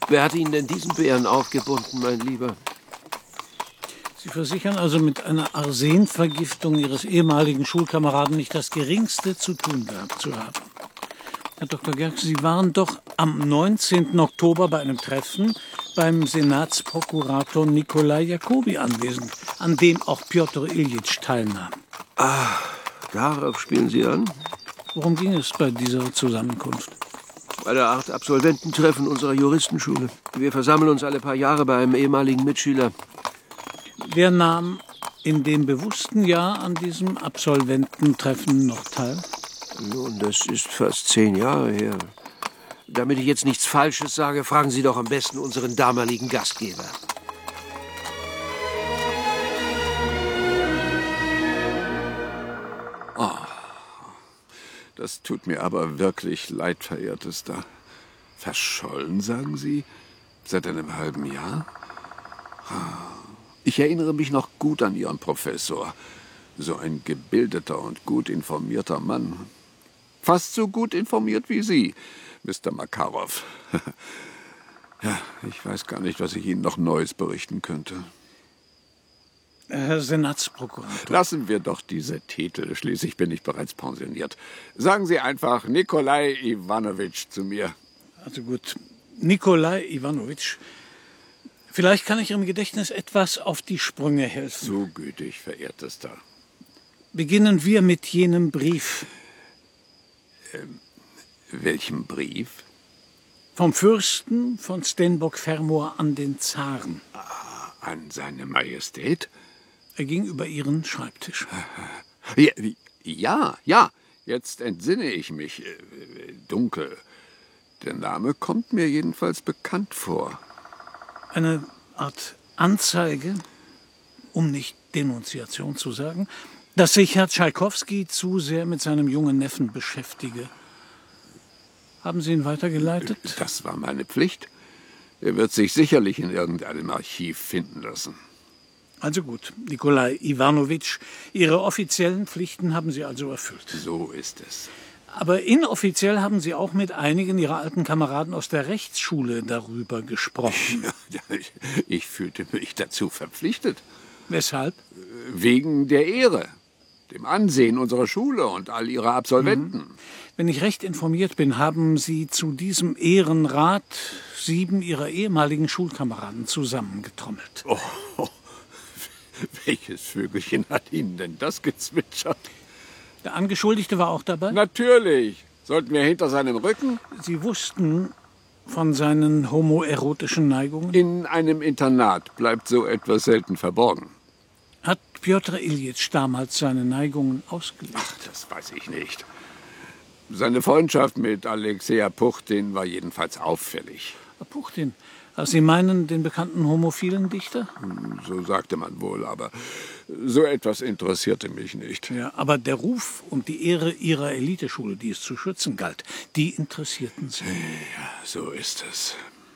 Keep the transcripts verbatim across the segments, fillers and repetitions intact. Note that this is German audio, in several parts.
Wer hat Ihnen denn diesen Bären aufgebunden, mein Lieber? Sie versichern also, mit einer Arsenvergiftung Ihres ehemaligen Schulkameraden nicht das Geringste zu tun gehabt zu haben. Herr Doktor Gerke, Sie waren doch am neunzehnten Oktober bei einem Treffen beim Senatsprokurator Nikolai Jacobi anwesend, an dem auch Pjotr Iljitsch teilnahm. Ah, darauf spielen Sie an? Worum ging es bei dieser Zusammenkunft? Bei der Art Absolvententreffen unserer Juristenschule. Wir versammeln uns alle paar Jahre bei einem ehemaligen Mitschüler. Wer nahm in dem bewussten Jahr an diesem Absolvententreffen noch teil? Nun, das ist fast zehn Jahre her. Damit ich jetzt nichts Falsches sage, fragen Sie doch am besten unseren damaligen Gastgeber. Oh, das tut mir aber wirklich leid, verehrtester. Verschollen, sagen Sie? Seit einem halben Jahr? Ich erinnere mich noch gut an Ihren Professor. So ein gebildeter und gut informierter Mann. Fast so gut informiert wie Sie, Mister Makarov. Ja, ich weiß gar nicht, was ich Ihnen noch Neues berichten könnte. Herr Senatsprokurator. Lassen wir doch diese Titel, schließlich bin ich bereits pensioniert. Sagen Sie einfach Nikolai Iwanowitsch zu mir. Also gut, Nikolai Iwanowitsch. Vielleicht kann ich Ihrem Gedächtnis etwas auf die Sprünge helfen. So gütig, verehrtester. Beginnen wir mit jenem Brief. Ähm, welchem Brief? Vom Fürsten von Stenbock-Fermor an den Zaren. An seine Majestät? Er ging über Ihren Schreibtisch. Ja, ja, ja, jetzt entsinne ich mich. Dunkel. Der Name kommt mir jedenfalls bekannt vor. Eine Art Anzeige, um nicht Denunziation zu sagen, dass sich Herr Tschaikowski zu sehr mit seinem jungen Neffen beschäftige. Haben Sie ihn weitergeleitet? Das war meine Pflicht. Er wird sich sicherlich in irgendeinem Archiv finden lassen. Also gut, Nikolai Iwanowitsch, Ihre offiziellen Pflichten haben Sie also erfüllt. So ist es. Aber inoffiziell haben Sie auch mit einigen Ihrer alten Kameraden aus der Rechtsschule darüber gesprochen. Ja, ich, ich fühlte mich dazu verpflichtet. Weshalb? Wegen der Ehre, dem Ansehen unserer Schule und all ihrer Absolventen. Mhm. Wenn ich recht informiert bin, haben Sie zu diesem Ehrenrat sieben Ihrer ehemaligen Schulkameraden zusammengetrommelt. Oh, oh, welches Vögelchen hat Ihnen denn das gezwitschert? Der Angeschuldigte war auch dabei? Natürlich. Sollten wir hinter seinem Rücken? Sie wussten von seinen homoerotischen Neigungen? In einem Internat bleibt so etwas selten verborgen. Hat Pjotr Iljitsch damals seine Neigungen ausgelebt? Ach, das weiß ich nicht. Seine Freundschaft mit Alexei Apuchtin war jedenfalls auffällig. Apuchtin? Also Sie meinen den bekannten homophilen Dichter? So sagte man wohl, aber so etwas interessierte mich nicht. Ja, aber der Ruf und die Ehre Ihrer Eliteschule, die es zu schützen galt, die interessierten Sie. Ja, so ist es.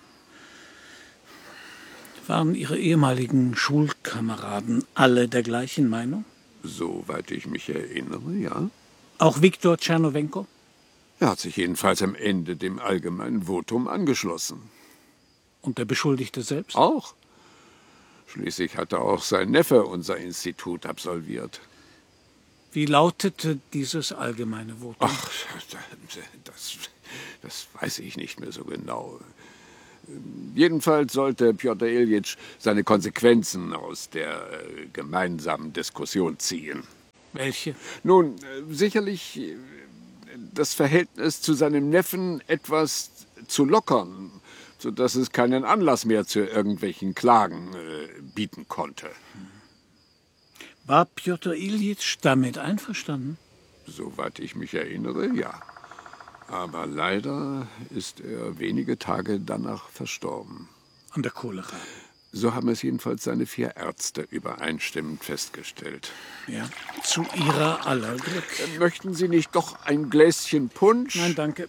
Waren Ihre ehemaligen Schulkameraden alle der gleichen Meinung? Soweit ich mich erinnere, ja. Auch Viktor Tschernowenko? Er hat sich jedenfalls am Ende dem allgemeinen Votum angeschlossen. Und der Beschuldigte selbst? Auch. Schließlich hatte auch sein Neffe unser Institut absolviert. Wie lautete dieses allgemeine Votum? Ach, das, das weiß ich nicht mehr so genau. Jedenfalls sollte Pjotr Iljitsch seine Konsequenzen aus der gemeinsamen Diskussion ziehen. Welche? Nun, sicherlich das Verhältnis zu seinem Neffen etwas zu lockern, sodass es keinen Anlass mehr zu irgendwelchen Klagen äh, bieten konnte. War Pjotr Iljitsch damit einverstanden? Soweit ich mich erinnere, ja. Aber leider ist er wenige Tage danach verstorben. An der Cholera? So haben es jedenfalls seine vier Ärzte übereinstimmend festgestellt. Ja, zu Ihrer aller Glück. Möchten Sie nicht doch ein Gläschen Punsch? Nein, danke.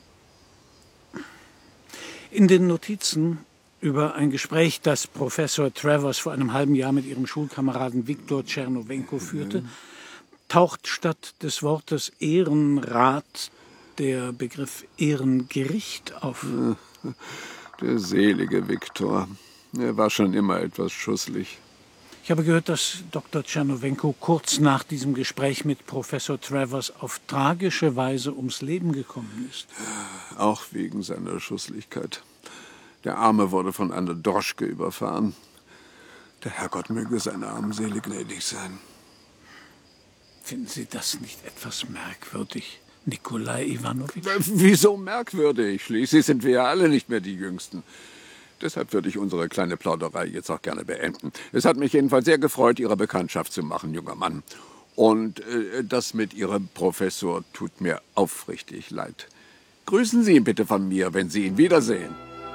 In den Notizen über ein Gespräch, das Professor Travers vor einem halben Jahr mit Ihrem Schulkameraden Viktor Tschernowenko führte, taucht statt des Wortes Ehrenrat der Begriff Ehrengericht auf. Der selige Viktor. Er war schon immer etwas schusselig. Ich habe gehört, dass Doktor Tschernowenko kurz nach diesem Gespräch mit Professor Travers auf tragische Weise ums Leben gekommen ist. Auch wegen seiner Schusslichkeit. Der Arme wurde von einer Droschke überfahren. Der Herrgott möge seiner armen Seele gnädig sein. Finden Sie das nicht etwas merkwürdig, Nikolai Iwanowitsch? Wieso merkwürdig? Schließlich sind wir ja alle nicht mehr die Jüngsten. Deshalb würde ich unsere kleine Plauderei jetzt auch gerne beenden. Es hat mich jedenfalls sehr gefreut, Ihre Bekanntschaft zu machen, junger Mann. Und äh, das mit Ihrem Professor tut mir aufrichtig leid. Grüßen Sie ihn bitte von mir, wenn Sie ihn wiedersehen.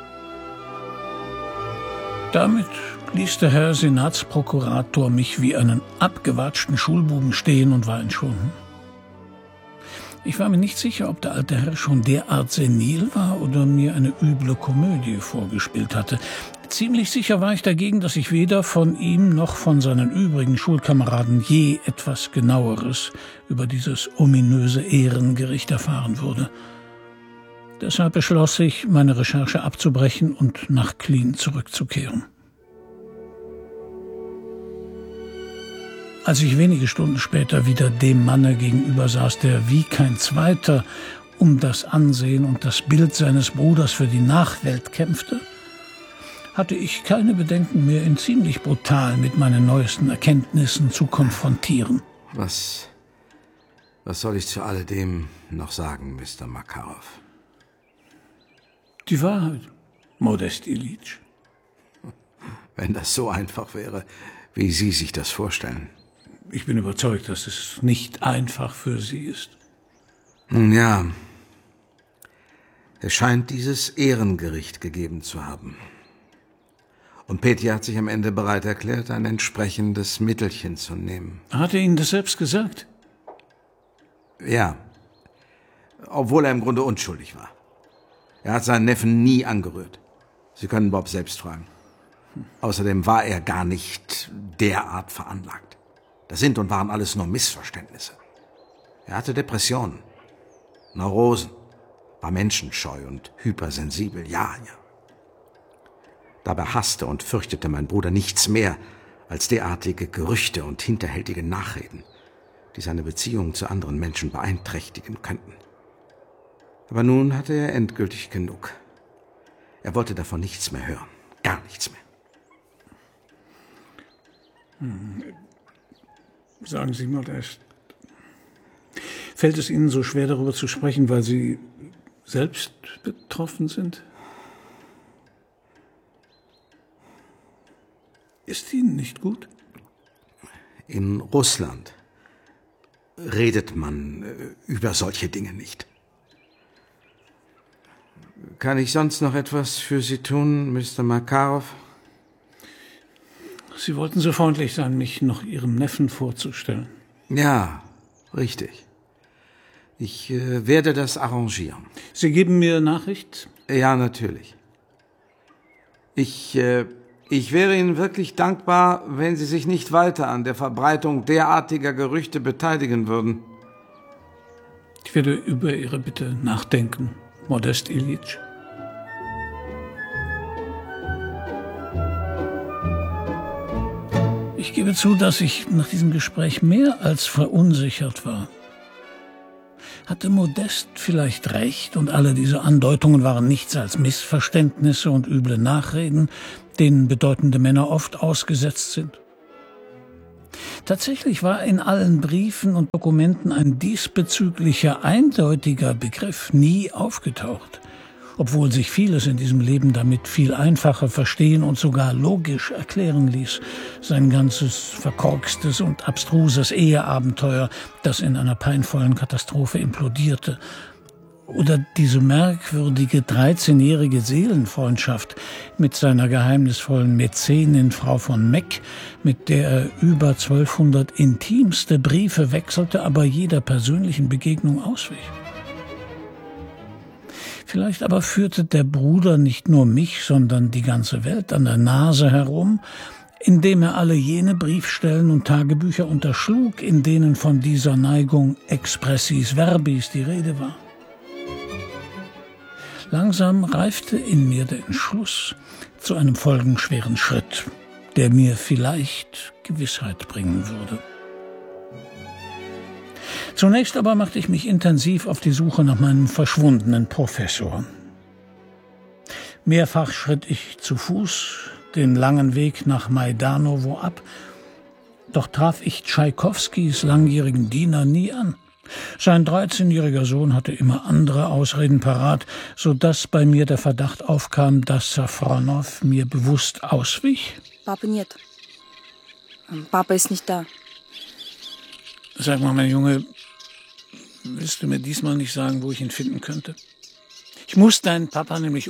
Damit ließ der Herr Senatsprokurator mich wie einen abgewatschten Schulbuben stehen und war entschwunden. Ich war mir nicht sicher, ob der alte Herr schon derart senil war oder mir eine üble Komödie vorgespielt hatte. Ziemlich sicher war ich dagegen, dass ich weder von ihm noch von seinen übrigen Schulkameraden je etwas Genaueres über dieses ominöse Ehrengericht erfahren würde. Deshalb beschloss ich, meine Recherche abzubrechen und nach Klin zurückzukehren. Als ich wenige Stunden später wieder dem Manne gegenüber saß, der wie kein Zweiter um das Ansehen und das Bild seines Bruders für die Nachwelt kämpfte, hatte ich keine Bedenken mehr, ihn ziemlich brutal mit meinen neuesten Erkenntnissen zu konfrontieren. Was, was soll ich zu alledem noch sagen, Mister Makarov? Die Wahrheit, Modest Ilyitsch. Wenn das so einfach wäre, wie Sie sich das vorstellen. Ich bin überzeugt, dass es nicht einfach für Sie ist. Nun ja, es scheint dieses Ehrengericht gegeben zu haben. Und Petya hat sich am Ende bereit erklärt, ein entsprechendes Mittelchen zu nehmen. Hat er Ihnen das selbst gesagt? Ja, obwohl er im Grunde unschuldig war. Er hat seinen Neffen nie angerührt. Sie können Bob selbst fragen. Außerdem war er gar nicht derart veranlagt. Das sind und waren alles nur Missverständnisse. Er hatte Depressionen, Neurosen, war menschenscheu und hypersensibel, ja, ja. Dabei hasste und fürchtete mein Bruder nichts mehr als derartige Gerüchte und hinterhältige Nachreden, die seine Beziehungen zu anderen Menschen beeinträchtigen könnten. Aber nun hatte er endgültig genug. Er wollte davon nichts mehr hören, gar nichts mehr. Hm. Sagen Sie, Modest, fällt es Ihnen so schwer, darüber zu sprechen, weil Sie selbst betroffen sind? Ist Ihnen nicht gut? In Russland redet man über solche Dinge nicht. Kann ich sonst noch etwas für Sie tun, Mister Makarov? Sie wollten so freundlich sein, mich noch Ihrem Neffen vorzustellen. Ja, richtig. Ich äh, werde das arrangieren. Sie geben mir Nachricht? Ja, natürlich. Ich, äh, ich wäre Ihnen wirklich dankbar, wenn Sie sich nicht weiter an der Verbreitung derartiger Gerüchte beteiligen würden. Ich werde über Ihre Bitte nachdenken, Modest Ilyitsch. Ich gebe zu, dass ich nach diesem Gespräch mehr als verunsichert war. Hatte Modest vielleicht recht und alle diese Andeutungen waren nichts als Missverständnisse und üble Nachreden, denen bedeutende Männer oft ausgesetzt sind? Tatsächlich war in allen Briefen und Dokumenten ein diesbezüglicher eindeutiger Begriff nie aufgetaucht, obwohl sich vieles in diesem Leben damit viel einfacher verstehen und sogar logisch erklären ließ. Sein ganzes verkorkstes und abstruses Eheabenteuer, das in einer peinvollen Katastrophe implodierte. Oder diese merkwürdige dreizehnjährige Seelenfreundschaft mit seiner geheimnisvollen Mäzenin Frau von Meck, mit der er über zwölfhundert intimste Briefe wechselte, aber jeder persönlichen Begegnung auswich. Vielleicht aber führte der Bruder nicht nur mich, sondern die ganze Welt an der Nase herum, indem er alle jene Briefstellen und Tagebücher unterschlug, in denen von dieser Neigung expressis verbis die Rede war. Langsam reifte in mir der Entschluss zu einem folgenschweren Schritt, der mir vielleicht Gewissheit bringen würde. Zunächst aber machte ich mich intensiv auf die Suche nach meinem verschwundenen Professor. Mehrfach schritt ich zu Fuß den langen Weg nach Majdanowo ab, doch traf ich Tschaikowskis langjährigen Diener nie an. Sein dreizehnjähriger Sohn hatte immer andere Ausreden parat, so dass bei mir der Verdacht aufkam, dass Safronow mir bewusst auswich. Papa нет. Papa ist nicht da. Sag mal, mein Junge, willst du mir diesmal nicht sagen, wo ich ihn finden könnte? Ich muss deinen Papa nämlich